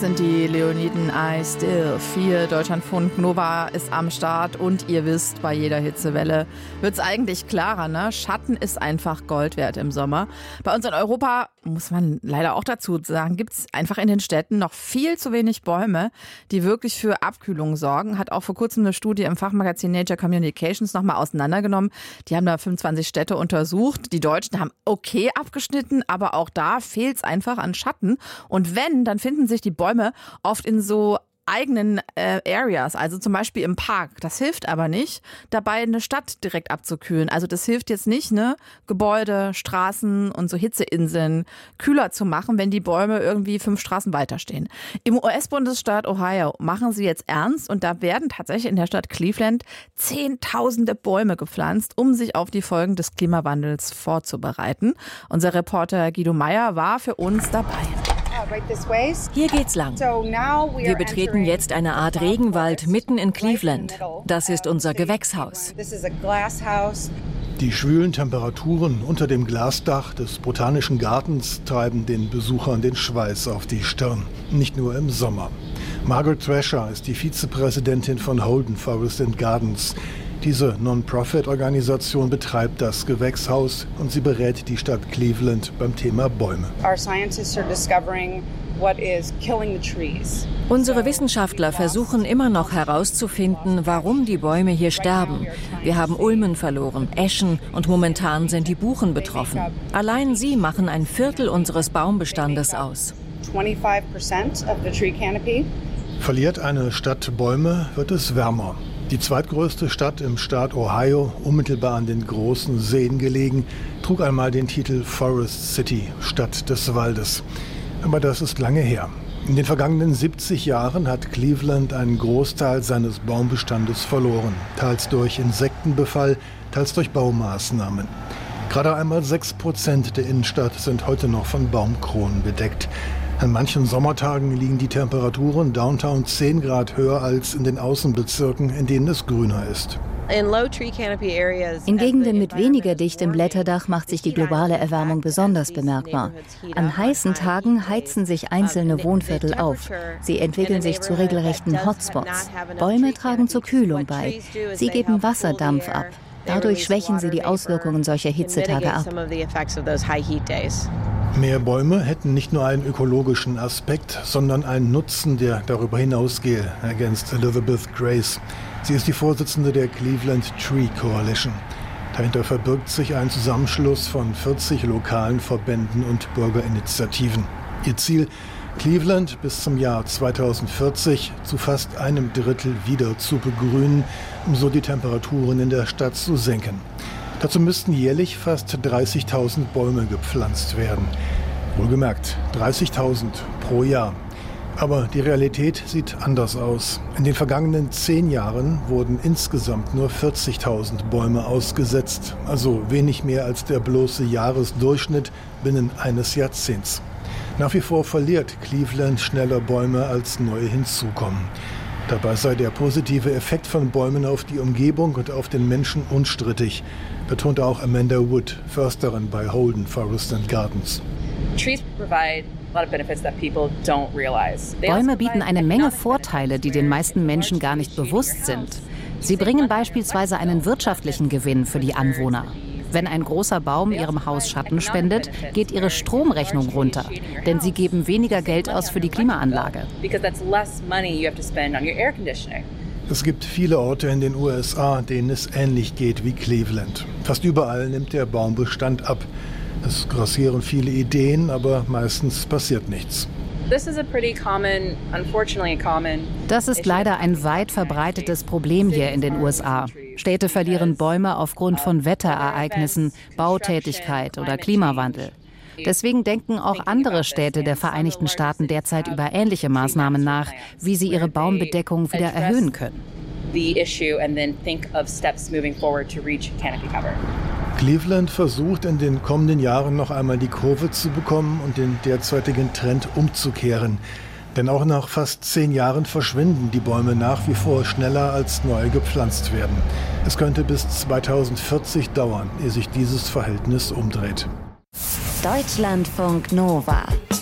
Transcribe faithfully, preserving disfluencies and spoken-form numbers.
sind die Leoniden I Still vier. Deutschlandfunk Nova ist am Start und ihr wisst, bei jeder Hitzewelle wird es eigentlich klarer, ne? Schatten ist einfach Gold wert im Sommer. Bei uns in Europa, muss man leider auch dazu sagen, gibt es einfach in den Städten noch viel zu wenig Bäume, die wirklich für Abkühlung sorgen. Hat auch vor kurzem eine Studie im Fachmagazin Nature Communications nochmal auseinandergenommen. Die haben da fünfundzwanzig Städte untersucht. Die Deutschen haben okay abgeschnitten, aber auch da fehlt es einfach an Schatten. Und wenn, dann finden sich die Bäume oft in so eigenen äh, Areas, also zum Beispiel im Park. Das hilft aber nicht, dabei eine Stadt direkt abzukühlen. Also das hilft jetzt nicht, ne, Gebäude, Straßen und so Hitzeinseln kühler zu machen, wenn die Bäume irgendwie fünf Straßen weiterstehen. Im U S-Bundesstaat Ohio machen sie jetzt ernst und da werden tatsächlich in der Stadt Cleveland zehntausende Bäume gepflanzt, um sich auf die Folgen des Klimawandels vorzubereiten. Unser Reporter Guido Meyer war für uns dabei. Hier geht's lang. Wir betreten jetzt eine Art Regenwald mitten in Cleveland. Das ist unser Gewächshaus. Die schwülen Temperaturen unter dem Glasdach des Botanischen Gartens treiben den Besuchern den Schweiß auf die Stirn. Nicht nur im Sommer. Margaret Thrasher ist die Vizepräsidentin von Holden Forest and Gardens. Diese Non-Profit-Organisation betreibt das Gewächshaus und sie berät die Stadt Cleveland beim Thema Bäume. Unsere Wissenschaftler versuchen immer noch herauszufinden, warum die Bäume hier sterben. Wir haben Ulmen verloren, Eschen und momentan sind die Buchen betroffen. Allein sie machen ein Viertel unseres Baumbestandes aus. Verliert eine Stadt Bäume, wird es wärmer. Die zweitgrößte Stadt im Staat Ohio, unmittelbar an den großen Seen gelegen, trug einmal den Titel Forest City, Stadt des Waldes. Aber das ist lange her. In den vergangenen siebzig Jahren hat Cleveland einen Großteil seines Baumbestandes verloren. Teils durch Insektenbefall, teils durch Baumaßnahmen. Gerade einmal sechs Prozent der Innenstadt sind heute noch von Baumkronen bedeckt. An manchen Sommertagen liegen die Temperaturen downtown zehn Grad höher als in den Außenbezirken, in denen es grüner ist. In Gegenden mit weniger dichtem Blätterdach macht sich die globale Erwärmung besonders bemerkbar. An heißen Tagen heizen sich einzelne Wohnviertel auf. Sie entwickeln sich zu regelrechten Hotspots. Bäume tragen zur Kühlung bei. Sie geben Wasserdampf ab. Dadurch schwächen sie die Auswirkungen solcher Hitzetage ab. Mehr Bäume hätten nicht nur einen ökologischen Aspekt, sondern einen Nutzen, der darüber hinausgehe, ergänzt Elizabeth Grace. Sie ist die Vorsitzende der Cleveland Tree Coalition. Dahinter verbirgt sich ein Zusammenschluss von vierzig lokalen Verbänden und Bürgerinitiativen. Ihr Ziel, Cleveland bis zum Jahr zweitausendvierzig zu fast einem Drittel wieder zu begrünen, um so die Temperaturen in der Stadt zu senken. Dazu müssten jährlich fast dreißigtausend Bäume gepflanzt werden. Wohlgemerkt, dreißigtausend pro Jahr. Aber die Realität sieht anders aus. In den vergangenen zehn Jahren wurden insgesamt nur vierzigtausend Bäume ausgesetzt, also wenig mehr als der bloße Jahresdurchschnitt binnen eines Jahrzehnts. Nach wie vor verliert Cleveland schneller Bäume, als neue hinzukommen. Dabei sei der positive Effekt von Bäumen auf die Umgebung und auf den Menschen unstrittig, betonte auch Amanda Wood, Försterin bei Holden Forest and Gardens. Bäume bieten eine Menge Vorteile, die den meisten Menschen gar nicht bewusst sind. Sie bringen beispielsweise einen wirtschaftlichen Gewinn für die Anwohner. Wenn ein großer Baum ihrem Haus Schatten spendet, geht ihre Stromrechnung runter, denn sie geben weniger Geld aus für die Klimaanlage. Es gibt viele Orte in den U S A, denen es ähnlich geht wie Cleveland. Fast überall nimmt der Baumbestand ab. Es grassieren viele Ideen, aber meistens passiert nichts. Das ist leider ein weit verbreitetes Problem hier in den U S A. Städte verlieren Bäume aufgrund von Wetterereignissen, Bautätigkeit oder Klimawandel. Deswegen denken auch andere Städte der Vereinigten Staaten derzeit über ähnliche Maßnahmen nach, wie sie ihre Baumbedeckung wieder erhöhen können. Cleveland versucht in den kommenden Jahren noch einmal die Kurve zu bekommen und den derzeitigen Trend umzukehren. Denn auch nach fast zehn Jahren verschwinden die Bäume nach wie vor schneller, als neu gepflanzt werden. Es könnte bis zweitausendvierzig dauern, ehe sich dieses Verhältnis umdreht. Deutschlandfunk Nova.